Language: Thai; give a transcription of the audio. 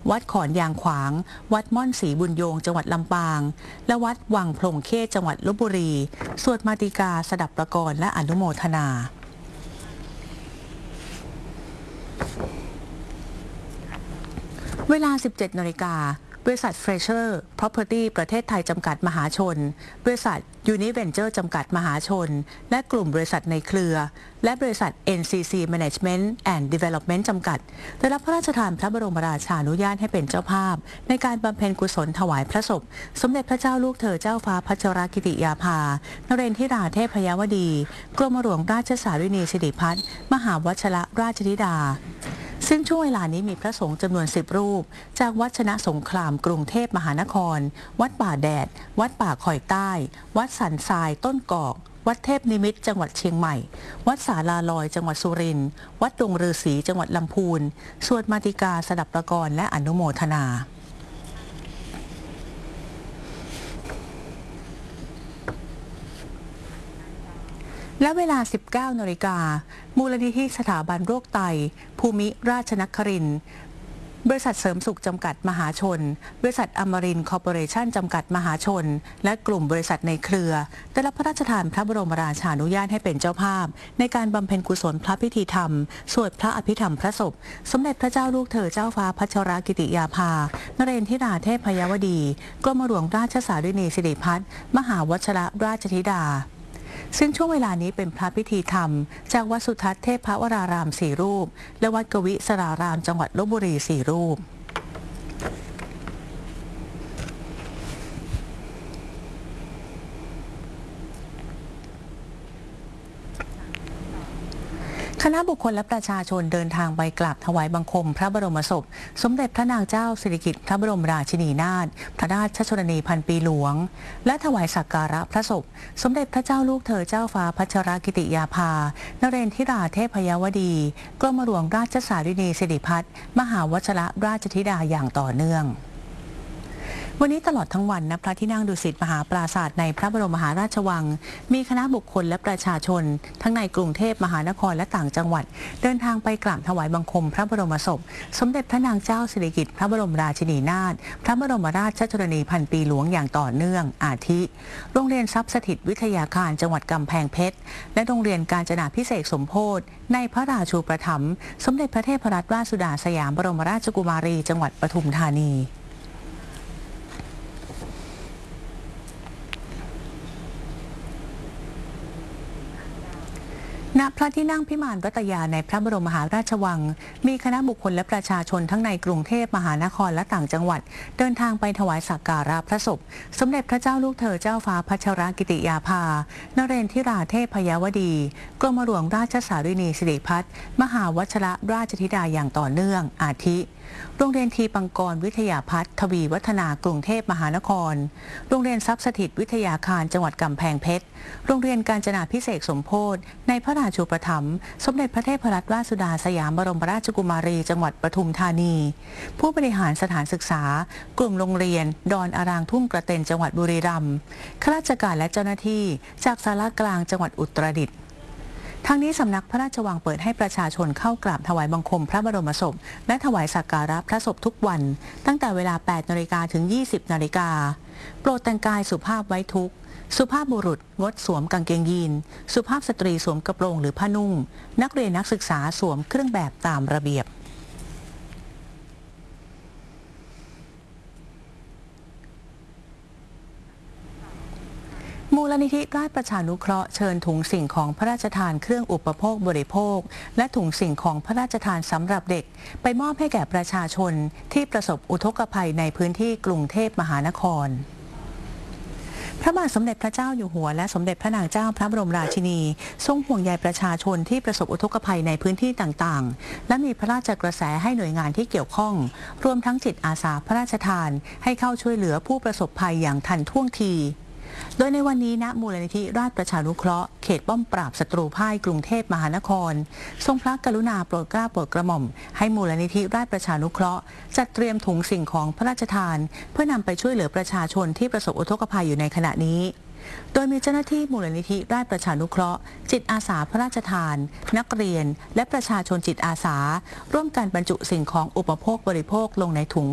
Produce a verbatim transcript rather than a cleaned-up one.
วัดขอนยางขวางวัดม่อนศรีบุญโยงจังหวัดลำปางและวัดวังพลงเขตจังหวัดลพบุรีสวดมาติกาสดับประกรณ์และอนุโมทนาเวลา สิบเจ็ดนาฬิกาบริษัท Fresher Property ประเทศไทยจำกัดมหาชนบริษัท Univenture จำกัดมหาชนและกลุ่มบริษัทในเครือและบริษัท เอ็น ซี ซี Management and Development จำกัดได้รับพระราชทานพระบรมราชานุญาตให้เป็นเจ้าภาพในการบำเพ็ญกุศลถวายพระศพสมเด็จพระเจ้าลูกเธอเจ้าฟ้าพัชรกิติยาภานเรนทิราเทพยวดีกรมหลวงราชสารินีสิริพัฒน์มหาวชรราชธิดาซึ่งช่วงเวลานี้มีพระสงฆ์จำนวนสิบรูปจากวัดชนะสงครามกรุงเทพมหานครวัดป่าแดดวัดป่าคอยใต้วัดสันทรายต้นกอกวัดเทพนิมิตรจังหวัดเชียงใหม่วัดสาลาลอยจังหวัดสุรินทร์วัดดงฤาษีจังหวัดลำพูนสวดมาติกาสดับประกรณ์และอนุโมทนาและเวลา สิบเก้านาฬิกามูลนิธิสถาบันโรคไตภูมิราชนครินทร์บริษัทเสริมสุขจำกัดมหาชนบริษัทอมรินทร์คอร์ปอเรชั่นจำกัดมหาชนและกลุ่มบริษัทในเครือได้รับพระราชทานพระบรมราชานุญาตให้เป็นเจ้าภาพในการบำเพ็ญกุศลพระพิธีธรรมสวดพระอภิธรรมพระศพสมเด็จพระเจ้าลูกเธอเจ้าฟ้าพัชรกิติยาภานเรนทิราเทพยวดีกรมหลวงราชสารินีสิริพัฒน์มหาวชรราชธิดาซึ่งช่วงเวลานี้เป็นพระพิธีธรรมจากวัดสุทัศน์เทพวรารามสี่รูปและวัดกวิสรารามจังหวัดลพบุรีสี่รูปคณะบุคคลและประชาชนเดินทางไปกราบถวายบังคมพระบรมศพสมเด็จพระนางเจ้าสิริกิติ์พระบรมราชินีนาถพระราชชนนีพันปีหลวงและถวายสักการะพระศพสมเด็จพระเจ้าลูกเธอเจ้าฟ้าพัชรกิติยาภานเรนทิราเทพยวดีกรมหลวงราชสารินีสิริพัฒน์มหาวชรราชธิดาอย่างต่อเนื่องวันนี้ตลอดทั้งวันณพระที่นั่งดุสิตมหาปราสาทในพระบรมมหาราชวังมีคณะบุคคลและประชาชนทั้งในกรุงเทพมหานครและต่างจังหวัดเดินทางไปกราบถวายบังคมพระบรมศพสมเด็จพระนางเจ้าสิริกิติ์พระบรมราชินีนาถพระบรมราชชนนีพันปีหลวงอย่างต่อเนื่องอาทิโรงเรียนทรัพย์สถิตวิทยาคารจังหวัดกำแพงเพชรและโรงเรียนกาญจนาภิเษกสมโภชในพระราชูปถัมภ์สมเด็จพระเทพรัตนราชสุดาสยามบรมราชกุมารีจังหวัดปทุมธานีณพระที่นั่งพิมานรัตยาในพระบรมมหาราชวังมีคณะบุคคลและประชาชนทั้งในกรุงเทพมหานครและต่างจังหวัดเดินทางไปถวายสักการะพระศพสมเด็จพระเจ้าลูกเธอเจ้าฟ้าพัชรกิติยาภานเรนทิราเทพยวดีกรมหลวงราชสารินีสิริพัฒน์มหาวชรราชธิดาอย่างต่อเนื่องอาทิโรงเรียนทีปังกรวิทยาพัฒน์ทวีวัฒนากรุงเทพมหานครโรงเรียนทรัพย์สถิตวิทยาคารจังหวัดกำแพงเพชรโรงเรียนกาญจนาภิเษกสมโภชในพระราชูปถัมภ์สมเด็จพระเทพรัตนราชสุดาสยามบรมราชกุมารีจังหวัดปทุมธานีผู้บริหารสถานศึกษากลุ่มโรงเรียนดอนอารางทุ่งกระเต็นจังหวัดบุรีรัมย์ข้าราชการและเจ้าหน้าที่จากศาลากลางจังหวัดอุตรดิตถ์ทางนี้สำนักพระราชวังเปิดให้ประชาชนเข้ากราบถวายบังคมพระบรมศพและถวายสักการะพระศพทุกวันตั้งแต่เวลา แปดนาฬิกา ถึง ยี่สิบนาฬิกาโปรดแต่งกายสุภาพไว้ทุกข์สุภาพบุรุษงดสวมกางเกงยีนสุภาพสตรีสวมกระโปรงหรือผ้านุ่งนักเรียนนักศึกษาสวมเครื่องแบบตามระเบียบมูลนิธิราชประชานุเคราะห์เชิญถุงสิ่งของพระราชทานเครื่องอุปโภคบริโภคและถุงสิ่งของพระราชทานสำหรับเด็กไปมอบให้แก่ประชาชนที่ประสบอุทกภัยในพื้นที่กรุงเทพมหานครพระบาทสมเด็จพระเจ้าอยู่หัวและสมเด็จพระนางเจ้าพระบรมราชินีทรงห่วงใยประชาชนที่ประสบอุทกภัยในพื้นที่ต่างๆและมีพระราชกระแสให้หน่วยงานที่เกี่ยวข้องรวมทั้งจิตอาสาพระราชทานให้เข้าช่วยเหลือผู้ประสบภัยอย่างทันท่วงทีโดยในวันนี้ณมูลนิธิราชประชานุเคราะห์เขตป้อมปราบศัตรูพ่ายกรุงเทพมหานครทรงพระกรุณาโปรดเกล้าโปรดกระหม่อมให้มูลนิธิราชประชานุเคราะห์จัดเตรียมถุงสิ่งของพระราชทานเพื่อนำไปช่วยเหลือประชาชนที่ประสบอุทกภัยอยู่ในขณะนี้ โดยมีเจ้าหน้าที่มูลนิธิราชประชานุเคราะห์จิตอาสาพระราชทานนักเรียนและประชาชนจิตอาสาร่วมกันบรรจุสิ่งของอุปโภคบริโภคลงในถุง